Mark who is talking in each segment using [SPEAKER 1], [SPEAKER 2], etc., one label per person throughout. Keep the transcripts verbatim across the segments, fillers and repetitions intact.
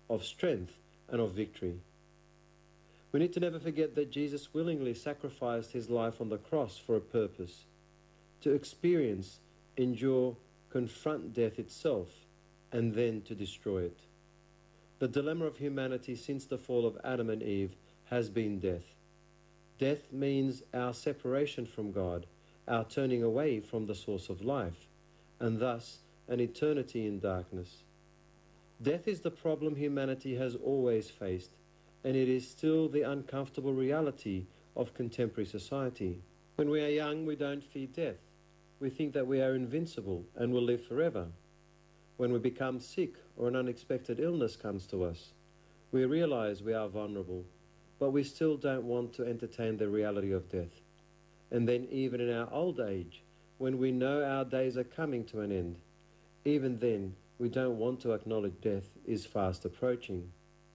[SPEAKER 1] of strength, and of victory. We need to never forget that Jesus willingly sacrificed his life on the cross for a purpose, to experience, endure, confront death itself, and then to destroy it. The dilemma of humanity since the fall of Adam and Eve has been death. Death means our separation from God, our turning away from the source of life, and thus an eternity in darkness. Death is the problem humanity has always faced, and it is still the uncomfortable reality of contemporary society. When we are young, we don't fear death. We think that we are invincible and will live forever. When we become sick or an unexpected illness comes to us, we realize we are vulnerable, but we still don't want to entertain the reality of death. And then even in our old age, when we know our days are coming to an end, even then we don't want to acknowledge death is fast approaching.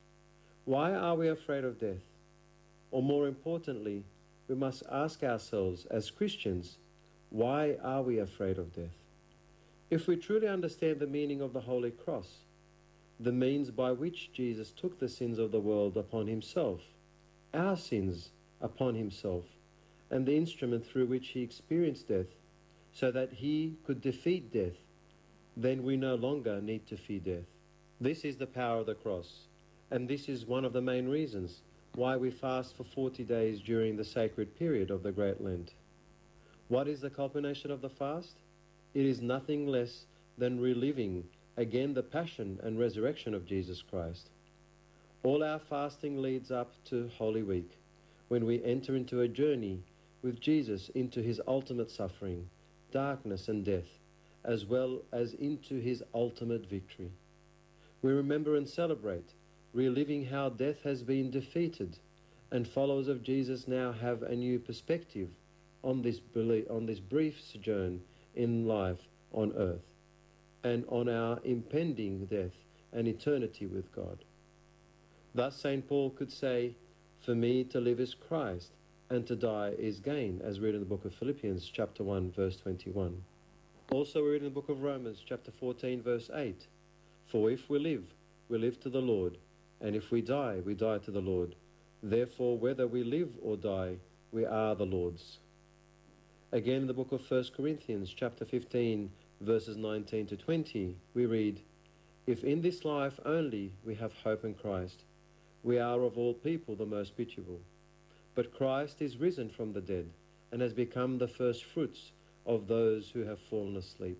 [SPEAKER 1] Why are we afraid of death? Or more importantly, we must ask ourselves as Christians, why are we afraid of death? If we truly understand the meaning of the Holy Cross, the means by which Jesus took the sins of the world upon himself, our sins upon himself, and the instrument through which he experienced death, so that he could defeat death, then we no longer need to fear death. This is the power of the cross, and this is one of the main reasons why we fast for forty days during the sacred period of the Great Lent. What is the culmination of the fast? It is nothing less than reliving again the passion and resurrection of Jesus Christ. All our fasting leads up to Holy Week, when we enter into a journey with Jesus into his ultimate suffering, darkness and death, as well as into his ultimate victory. We remember and celebrate, reliving how death has been defeated, and followers of Jesus now have a new perspective on this, on this brief sojourn in life on earth, and on our impending death and eternity with God. Thus Saint Paul could say, "For me to live is Christ, and to die is gain," as read in the book of Philippians chapter one, verse twenty-one. Also we read in the book of Romans chapter fourteen, verse eight, "For if we live, we live to the Lord, and if we die, we die to the Lord. Therefore, whether we live or die, we are the Lord's." Again in the book of First Corinthians chapter fifteen, verses nineteen to twenty, we read, "If in this life only we have hope in Christ, we are of all people the most pitiable. But Christ is risen from the dead, and has become the first fruits of those who have fallen asleep."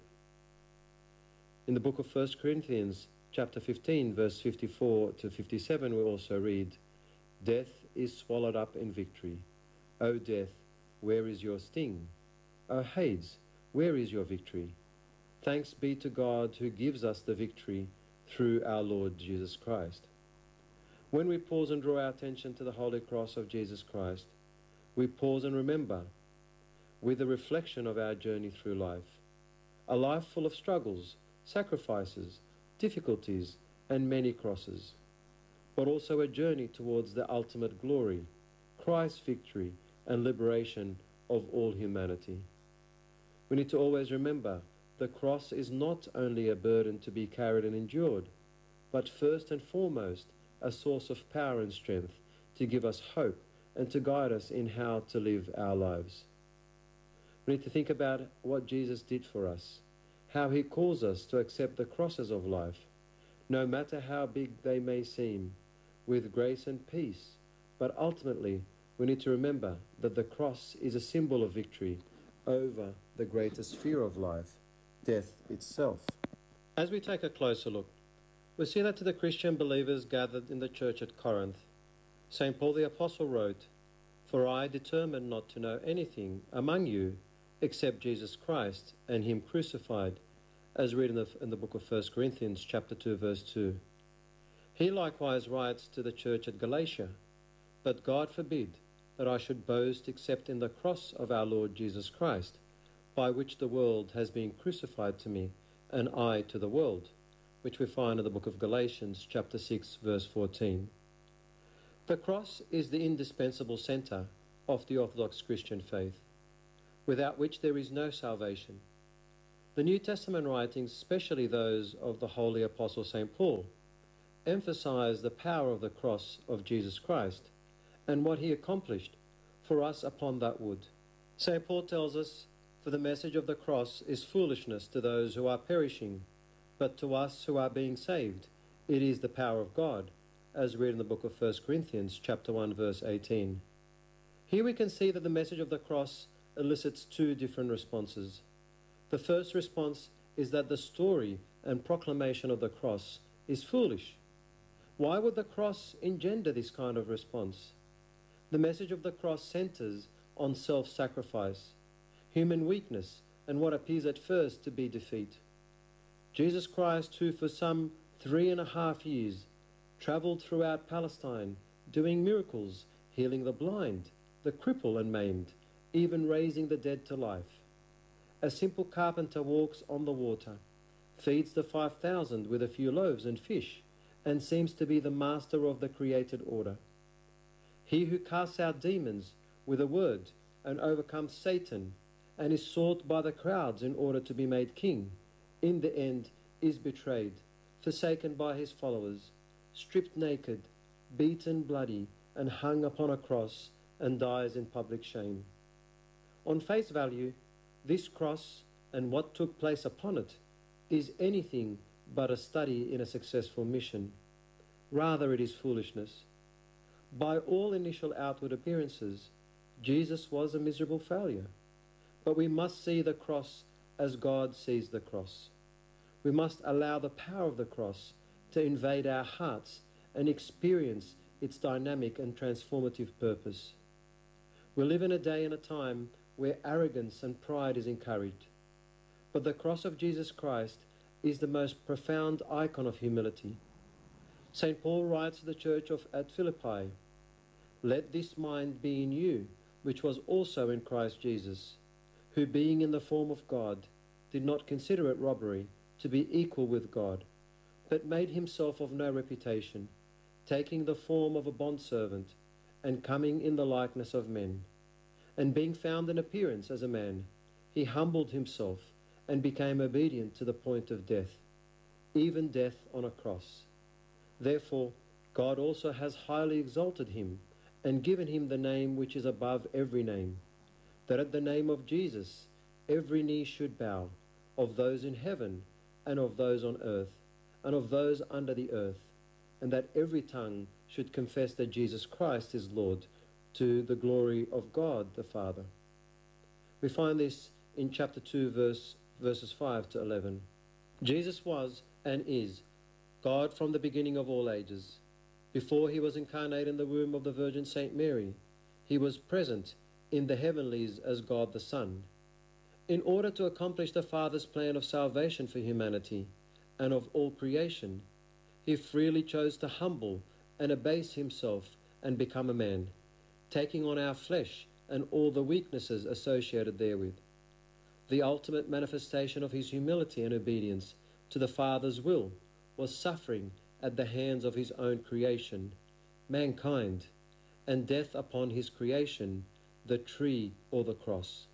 [SPEAKER 1] In the book of First Corinthians chapter fifteen, verse fifty-four to fifty-seven, we also read, "Death is swallowed up in victory. O death, where is your sting? O Hades, where is your victory? Thanks be to God who gives us the victory through our Lord Jesus Christ." When we pause and draw our attention to the Holy Cross of Jesus Christ, we pause and remember, with a reflection of our journey through life, a life full of struggles, sacrifices, difficulties, and many crosses, but also a journey towards the ultimate glory, Christ's victory and liberation of all humanity. We need to always remember the cross is not only a burden to be carried and endured, but first and foremost a source of power and strength to give us hope and to guide us in how to live our lives. We need to think about what Jesus did for us, how he calls us to accept the crosses of life, no matter how big they may seem, with grace and peace. But ultimately, we need to remember that the cross is a symbol of victory over the greatest fear of life, death itself. As we take a closer look, we see that to the Christian believers gathered in the church at Corinth, Saint Paul the Apostle wrote, "For I determined not to know anything among you except Jesus Christ and him crucified," as read in the, in the book of First Corinthians chapter two, verse two. He likewise writes to the church at Galatia, "But God forbid that I should boast except in the cross of our Lord Jesus Christ, by which the world has been crucified to me, and I to the world," which we find in the book of Galatians chapter six, verse fourteen. The cross is the indispensable centre of the Orthodox Christian faith, without which there is no salvation. The New Testament writings, especially those of the Holy Apostle Saint Paul, emphasize the power of the cross of Jesus Christ and what he accomplished for us upon that wood. Saint Paul tells us, "For the message of the cross is foolishness to those who are perishing, but to us who are being saved, it is the power of God," as read in the book of First Corinthians chapter one, verse eighteen. Here we can see that the message of the cross elicits two different responses. The first response is that the story and proclamation of the cross is foolish. Why would the cross engender this kind of response? The message of the cross centers on self-sacrifice, human weakness, and what appears at first to be defeat. Jesus Christ, who for some three and a half years traveled throughout Palestine, doing miracles, healing the blind, the crippled and maimed, even raising the dead to life. A simple carpenter walks on the water, feeds the five thousand with a few loaves and fish, and seems to be the master of the created order. He who casts out demons with a word and overcomes Satan and is sought by the crowds in order to be made king, in the end is betrayed, forsaken by his followers, stripped naked, beaten bloody, and hung upon a cross, and dies in public shame. On face value, this cross and what took place upon it is anything but a study in a successful mission. Rather, it is foolishness. By all initial outward appearances, Jesus was a miserable failure. But we must see the cross as God sees the cross. We must allow the power of the cross to invade our hearts and experience its dynamic and transformative purpose. We live in a day and a time where arrogance and pride is encouraged. But the cross of Jesus Christ is the most profound icon of humility. Saint Paul writes to the church of at Philippi, "Let this mind be in you, which was also in Christ Jesus, who being in the form of God, did not consider it robbery to be equal with God, but made himself of no reputation, taking the form of a bondservant, and coming in the likeness of men. And being found in appearance as a man, he humbled himself and became obedient to the point of death, even death on a cross. Therefore, God also has highly exalted him and given him the name which is above every name, that at the name of Jesus every knee should bow, of those in heaven and of those on earth and of those under the earth, and that every tongue should confess that Jesus Christ is Lord, to the glory of God the Father." We find this in chapter two, verse, verses five to eleven. Jesus was and is God from the beginning of all ages. Before he was incarnate in the womb of the Virgin Saint Mary, he was present in the heavenlies as God the Son. In order to accomplish the Father's plan of salvation for humanity and of all creation, he freely chose to humble and abase himself and become a man, taking on our flesh and all the weaknesses associated therewith. The ultimate manifestation of his humility and obedience to the Father's will was suffering at the hands of his own creation, mankind, and death upon his creation, the tree or the cross.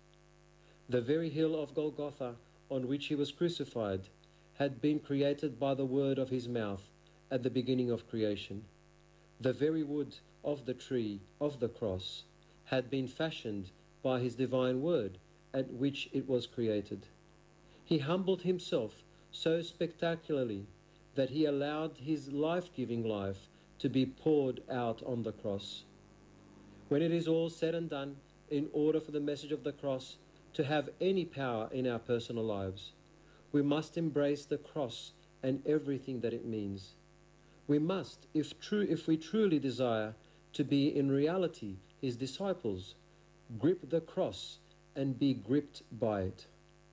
[SPEAKER 1] The very hill of Golgotha on which he was crucified had been created by the word of his mouth at the beginning of creation. The very wood of the tree of the cross had been fashioned by his divine word at which it was created. He humbled himself so spectacularly that he allowed his life-giving life to be poured out on the cross. When it is all said and done, in order for the message of the cross to have any power in our personal lives, we must embrace the cross and everything that it means. We must, if true, if we truly desire to be in reality his disciples, grip the cross and be gripped by it.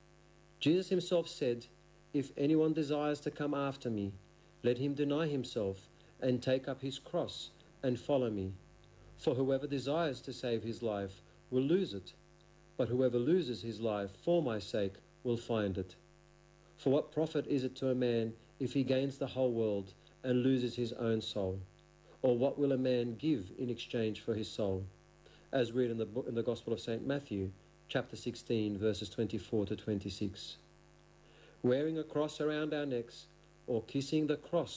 [SPEAKER 1] Jesus himself said, "If anyone desires to come after me, let him deny himself and take up his cross and follow me. For whoever desires to save his life will lose it, but whoever loses his life for my sake will find it. For what profit is it to a man if he gains the whole world and loses his own soul? Or what will a man give in exchange for his soul?" As read in the, book, in the Gospel of Saint Matthew, chapter sixteen, verses twenty-four to twenty-six. Wearing a cross around our necks or kissing the cross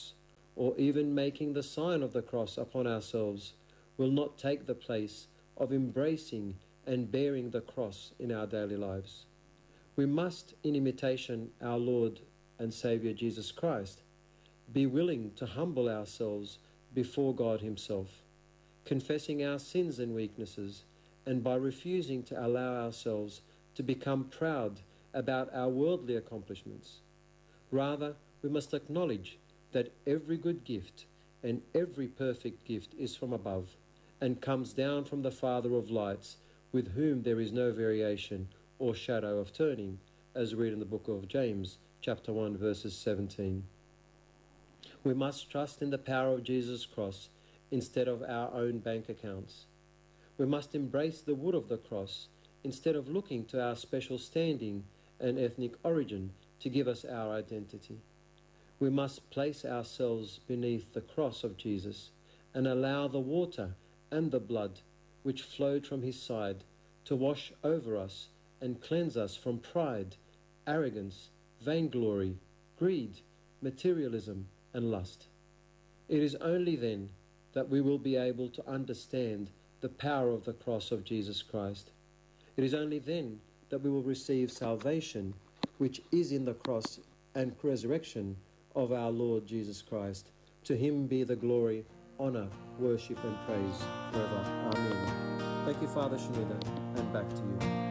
[SPEAKER 1] or even making the sign of the cross upon ourselves will not take the place of embracing and bearing the cross in our daily lives. We must, in imitation our Lord and Saviour Jesus Christ, be willing to humble ourselves before God Himself, confessing our sins and weaknesses, and by refusing to allow ourselves to become proud about our worldly accomplishments. Rather, we must acknowledge that every good gift and every perfect gift is from above and comes down from the Father of lights, with whom there is no variation or shadow of turning, as read in the book of James, chapter one, verses seventeen. We must trust in the power of Jesus' cross instead of our own bank accounts. We must embrace the wood of the cross instead of looking to our special standing and ethnic origin to give us our identity. We must place ourselves beneath the cross of Jesus and allow the water and the blood which flowed from His side to wash over us and cleanse us from pride, arrogance, vainglory, greed, materialism, and lust. It is only then that we will be able to understand the power of the cross of Jesus Christ. It is only then that we will receive salvation, which is in the cross and resurrection of our Lord Jesus Christ. To Him be the glory, honour, worship and praise forever. Amen. Thank you, Father Shenouda, and back to you.